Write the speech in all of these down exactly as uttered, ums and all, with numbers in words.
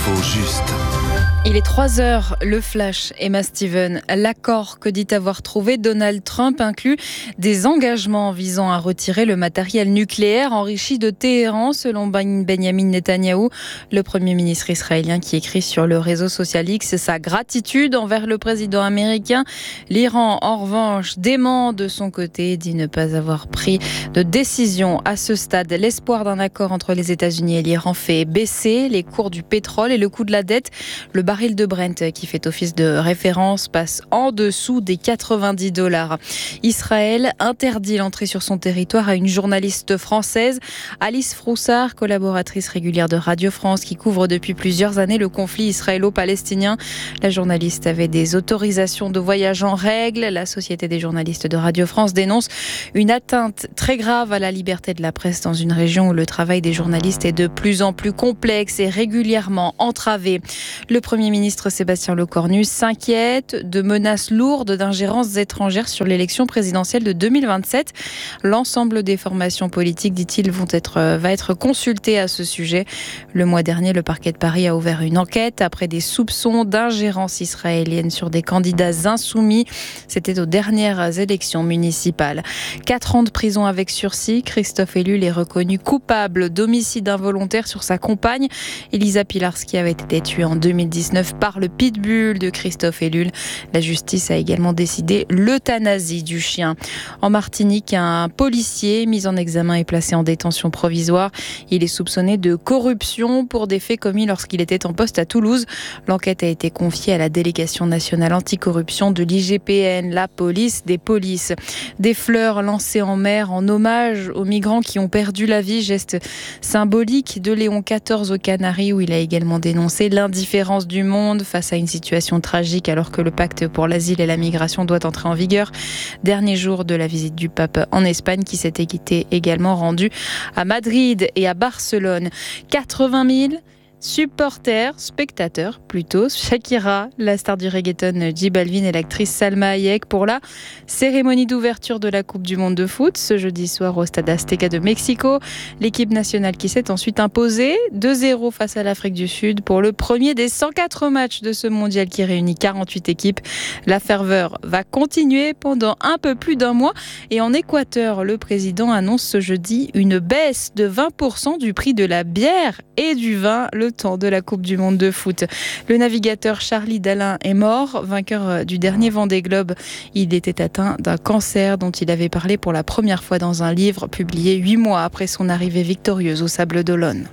L'info juste. Il est trois heures, le flash, Emma Steven. L'accord que dit avoir trouvé Donald Trump inclut des engagements visant à retirer le matériel nucléaire enrichi de Téhéran, selon Benjamin Netanyahou, le premier ministre israélien qui écrit sur le réseau social X sa gratitude envers le président américain. L'Iran, en revanche, dément de son côté, dit ne pas avoir pris de décision à ce stade. L'espoir d'un accord entre les États-Unis et l'Iran fait baisser les cours du pétrole et le coût de la dette. Le baril de Brent, qui fait office de référence, passe en dessous des quatre-vingt-dix dollars. Israël interdit l'entrée sur son territoire à une journaliste française, Alice Froussard, collaboratrice régulière de Radio France, qui couvre depuis plusieurs années le conflit israélo-palestinien. La journaliste avait des autorisations de voyage en règle. La Société des journalistes de Radio France dénonce une atteinte très grave à la liberté de la presse dans une région où le travail des journalistes est de plus en plus complexe et régulièrement entravé. Le Premier ministre Sébastien Lecornu s'inquiète de menaces lourdes d'ingérences étrangères sur l'élection présidentielle de deux mille vingt-sept. L'ensemble des formations politiques, dit-il, vont être, va être consulté à ce sujet. Le mois dernier, le parquet de Paris a ouvert une enquête après des soupçons d'ingérence israélienne sur des candidats insoumis. C'était aux dernières élections municipales. Quatre ans de prison avec sursis. Christophe Ellul est reconnu coupable d'homicide involontaire sur sa compagne, Elisa Pilarski, avait été tuée en deux mille dix-neuf par le pitbull de Christophe Ellul. La justice a également décidé l'euthanasie du chien. En Martinique, un policier mis en examen est placé en détention provisoire. Il est soupçonné de corruption pour des faits commis lorsqu'il était en poste à Toulouse. L'enquête a été confiée à la délégation nationale anticorruption de l'I G P N, la police des polices. Des fleurs lancées en mer en hommage aux migrants qui ont perdu la vie, geste symbolique de Léon quatorze aux Canaries, où il a également dénoncé l'indifférence du monde face à une situation tragique alors que le pacte pour l'asile et la migration doit entrer en vigueur. Dernier jour de la visite du pape en Espagne, qui s'était également rendu à Madrid et à Barcelone. quatre-vingt mille supporters, spectateurs plutôt. Shakira, la star du reggaeton J Balvin et l'actrice Salma Hayek pour la cérémonie d'ouverture de la Coupe du Monde de foot ce jeudi soir au Stade Azteca de Mexico. L'équipe nationale qui s'est ensuite imposée deux zéro face à l'Afrique du Sud pour le premier des cent quatre matchs de ce mondial qui réunit quarante-huit équipes. La ferveur va continuer pendant un peu plus d'un mois et en Équateur, le président annonce ce jeudi une baisse de vingt pour cent du prix de la bière et du vin le temps de la Coupe du Monde de foot. Le navigateur Charlie Dalin est mort, vainqueur du dernier Vendée Globe. Il était atteint d'un cancer dont il avait parlé pour la première fois dans un livre publié huit mois après son arrivée victorieuse aux Sables d'Olonne.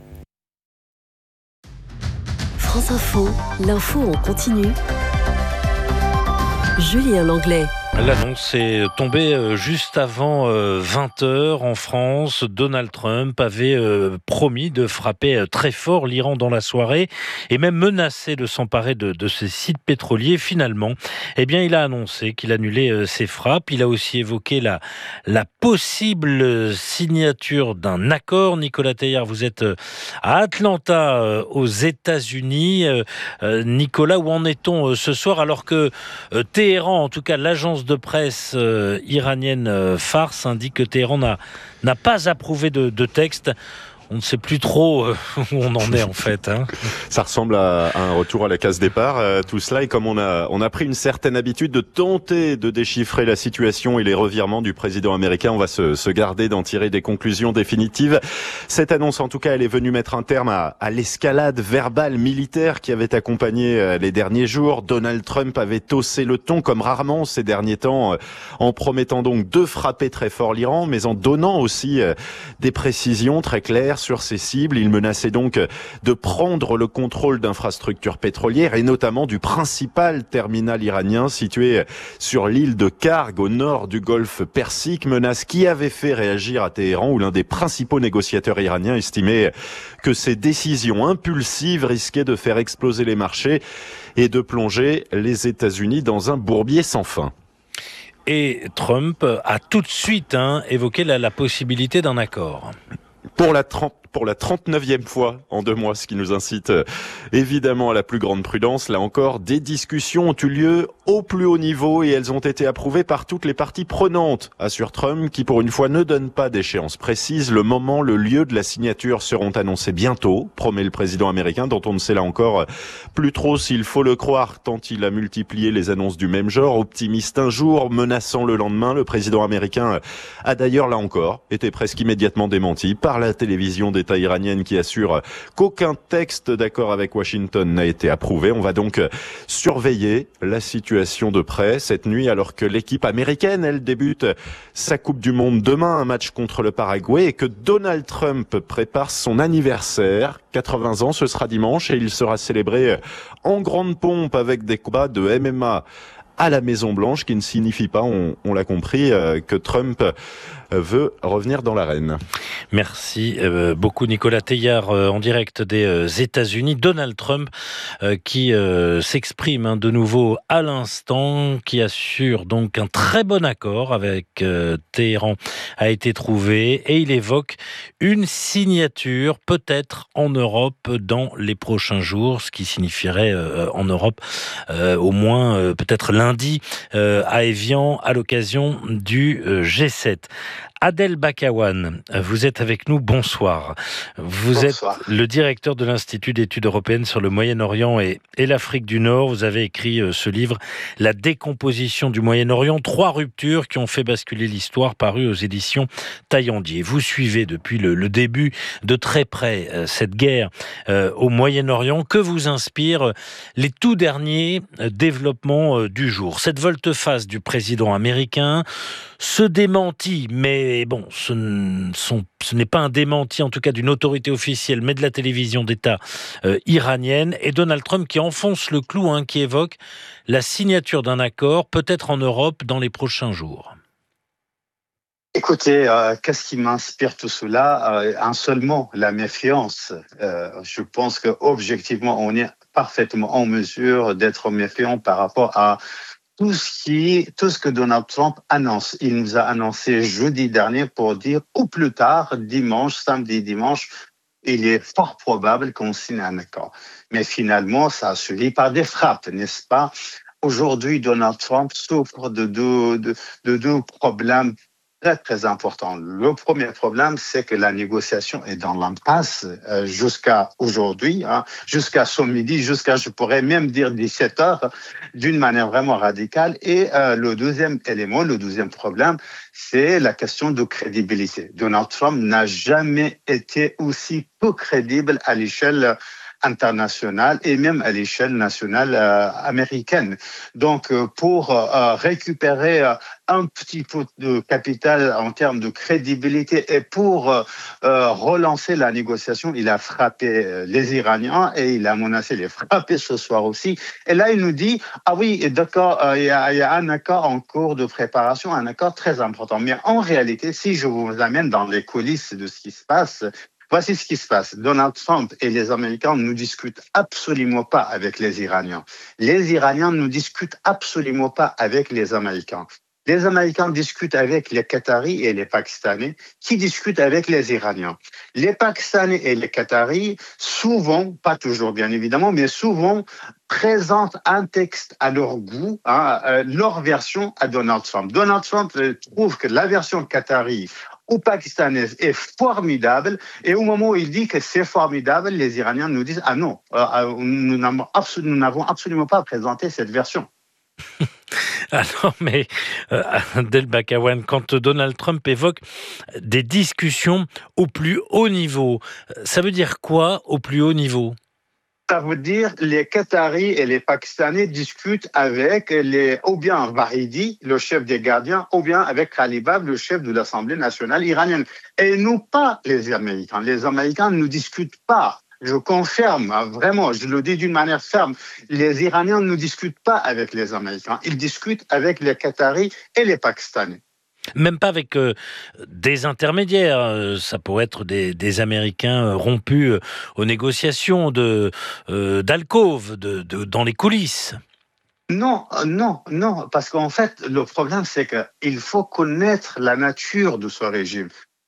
France Info, l'info en continu. Julien Langlais. L'annonce est tombée juste avant vingt heures en France. Donald Trump avait promis de frapper très fort l'Iran dans la soirée et même menacé de s'emparer de, de ses sites pétroliers. Finalement, eh bien, il a annoncé qu'il annulait ses frappes. Il a aussi évoqué la, la possible signature d'un accord. Nicolas Teilhard, vous êtes à Atlanta, aux États-Unis. Nicolas, où en est-on ce soir alors que Téhéran, en tout cas l'agence de presse euh, iranienne euh, Fars indique que Téhéran n'a, n'a pas approuvé de, de texte. On ne sait plus trop euh, où on en est en fait. Hein. Ça ressemble à, à un retour à la case départ, euh, tout cela. Et comme on a, on a pris une certaine habitude de tenter de déchiffrer la situation et les revirements du président américain, on va se, se garder d'en tirer des conclusions définitives. Cette annonce, en tout cas, elle est venue mettre un terme à, à l'escalade verbale militaire qui avait accompagné euh, les derniers jours. Donald Trump avait haussé le ton comme rarement ces derniers temps, euh, en promettant donc de frapper très fort l'Iran, mais en donnant aussi euh, des précisions très claires sur ses cibles. Il menaçait donc de prendre le contrôle d'infrastructures pétrolières et notamment du principal terminal iranien situé sur l'île de Karg au nord du golfe Persique, menace qui avait fait réagir à Téhéran, où l'un des principaux négociateurs iraniens estimait que ces décisions impulsives risquaient de faire exploser les marchés et de plonger les États-Unis dans un bourbier sans fin. Et Trump a tout de suite hein, évoqué la, la possibilité d'un accord. Pour la, trem- pour la trente-neuvième fois en deux mois, ce qui nous incite euh, évidemment à la plus grande prudence. Là encore, des discussions ont eu lieu au plus haut niveau et elles ont été approuvées par toutes les parties prenantes, assure Trump, qui pour une fois ne donne pas d'échéance précise. Le moment, le lieu de la signature seront annoncés bientôt, promet le président américain, dont on ne sait là encore plus trop s'il faut le croire, tant il a multiplié les annonces du même genre. Optimiste un jour, menaçant le lendemain, le président américain a d'ailleurs là encore été presque immédiatement démenti par la télévision d'État iranienne qui assure qu'aucun texte d'accord avec Washington n'a été approuvé. On va donc surveiller la situation de près cette nuit alors que l'équipe américaine, elle débute sa Coupe du Monde demain, un match contre le Paraguay, et que Donald Trump prépare son anniversaire. quatre-vingts ans, ce sera dimanche et il sera célébré en grande pompe avec des combats de M M A à la Maison Blanche, qui ne signifie pas, on, on l'a compris, euh, que Trump veut revenir dans l'arène. Merci euh, beaucoup Nicolas Teillard euh, en direct des euh, États-Unis. Donald Trump euh, qui euh, s'exprime hein, de nouveau à l'instant, qui assure donc un très bon accord avec euh, Téhéran a été trouvé et il évoque une signature peut-être en Europe dans les prochains jours, ce qui signifierait euh, en Europe euh, au moins euh, peut-être lundi euh, à Évian à l'occasion du euh, G sept. Adel Bakawan, vous êtes avec nous, bonsoir. Vous Bonsoir. êtes le directeur de l'Institut d'études européennes sur le Moyen-Orient et, et l'Afrique du Nord. Vous avez écrit euh, ce livre, La décomposition du Moyen-Orient, trois ruptures qui ont fait basculer l'histoire, paru aux éditions Taillandier. Vous suivez depuis le, le début de très près euh, cette guerre euh, au Moyen-Orient. Que vous inspirent euh, les tout derniers euh, développements euh, du jour? Cette volte-face du président américain, ce démenti, mais bon, ce, ne sont, ce n'est pas un démenti en tout cas d'une autorité officielle, mais de la télévision d'État euh, iranienne, et Donald Trump qui enfonce le clou, hein, qui évoque la signature d'un accord, peut-être en Europe, dans les prochains jours. Écoutez, euh, qu'est-ce qui m'inspire tout cela? euh, Un seul mot, la méfiance. Euh, je pense qu'objectivement, on est parfaitement en mesure d'être méfiant par rapport à tout ce qui, tout ce que Donald Trump annonce. Il nous a annoncé jeudi dernier pour dire au plus tard, dimanche, samedi, dimanche, il est fort probable qu'on signe un accord. Mais finalement, ça a suivi par des frappes, n'est-ce pas? Aujourd'hui, Donald Trump souffre de deux, de, de deux problèmes très, très important. Le premier problème, c'est que la négociation est dans l'impasse euh, jusqu'à aujourd'hui, hein, jusqu'à ce midi, jusqu'à, je pourrais même dire dix-sept heures, d'une manière vraiment radicale. Et euh, le deuxième élément, le deuxième problème, c'est la question de crédibilité. Donald Trump n'a jamais été aussi peu crédible à l'échelle internationale et même à l'échelle nationale euh, américaine. Donc, euh, pour euh, récupérer euh, un petit peu de capital en termes de crédibilité et pour euh, relancer la négociation, il a frappé les Iraniens et il a menacé de les frapper ce soir aussi. Et là, il nous dit, ah oui, d'accord, euh, il, y a, il y a un accord en cours de préparation, un accord très important. Mais en réalité, si je vous amène dans les coulisses de ce qui se passe, voici ce qui se passe. Donald Trump et les Américains ne discutent absolument pas avec les Iraniens. Les Iraniens ne discutent absolument pas avec les Américains. Les Américains discutent avec les Qataris et les Pakistanais qui discutent avec les Iraniens. Les Pakistanais et les Qataris, souvent, pas toujours bien évidemment, mais souvent présentent un texte à leur goût, hein, euh, leur version à Donald Trump. Donald Trump trouve que la version qatari ou pakistanaise est formidable, et au moment où il dit que c'est formidable, les Iraniens nous disent « Ah non, euh, nous n'avons absolu- nous n'avons absolument pas présenté cette version ». Ah non, mais euh, Adel Bakawan, quand Donald Trump évoque des discussions au plus haut niveau, ça veut dire quoi au plus haut niveau? Ça veut dire les Qataris et les Pakistanais discutent avec les, ou bien Varidi, le chef des gardiens, ou bien avec Khalibab, le chef de l'Assemblée nationale iranienne. Et nous, pas les Américains. Les Américains ne discutent pas. Je confirme, vraiment, je le dis d'une manière ferme. Les Iraniens ne discutent pas avec les Américains. Ils discutent avec les Qataris et les Pakistanais. Même pas avec euh, des intermédiaires. Euh, ça pourrait être des, des Américains euh, rompus euh, aux négociations de, euh, d'alcôve, de, de, dans les coulisses. Non, non, non, parce qu'en fait, le problème, c'est qu'il faut connaître la nature de ce régime.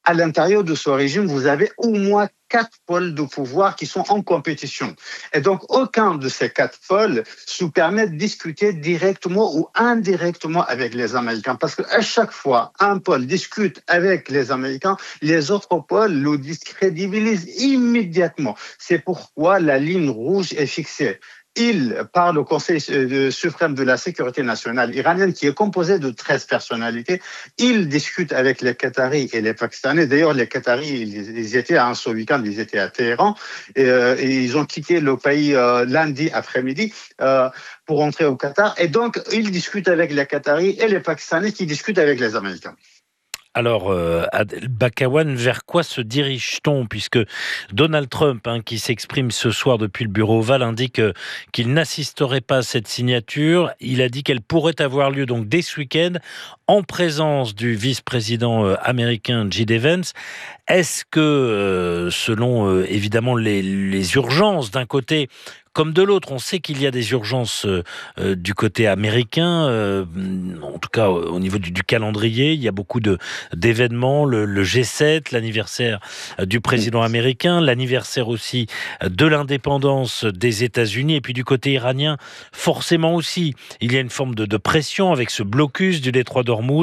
à l'intérieur de ce régime, vous avez au moins quatre pôles de pouvoir qui sont en compétition. Et donc, aucun de ces quatre pôles se permet de discuter directement ou indirectement avec les Américains. Parce qu'à chaque fois, un pôle discute avec les Américains, les autres pôles le discrédibilisent immédiatement. C'est pourquoi la ligne rouge est fixée. Il, par le Conseil suprême de la sécurité nationale iranienne, qui est composé de treize personnalités, il discute avec les Qataris et les Pakistanais. D'ailleurs, les Qataris, ils étaient un ce week-end, ils étaient à Téhéran et, euh, et ils ont quitté le pays euh, lundi après-midi euh, pour rentrer au Qatar. Et donc, il discute avec les Qataris et les Pakistanais qui discutent avec les Américains. Alors, euh, Adel Bakawan, vers quoi se dirige-t-on? Puisque Donald Trump, hein, qui s'exprime ce soir depuis le bureau Oval, indique euh, qu'il n'assisterait pas à cette signature. Il a dit qu'elle pourrait avoir lieu donc dès ce week-end en présence du vice-président euh, américain J D Vance. Est-ce que, euh, selon euh, évidemment les, les urgences d'un côté comme de l'autre, on sait qu'il y a des urgences euh, euh, du côté américain, euh, en tout cas au niveau du, du calendrier, il y a beaucoup de, d'événements, le, le G sept, l'anniversaire du président américain, l'anniversaire aussi de l'indépendance des États-Unis, et puis du côté iranien, forcément aussi, il y a une forme de, de pression avec ce blocus du détroit d'Ormuz.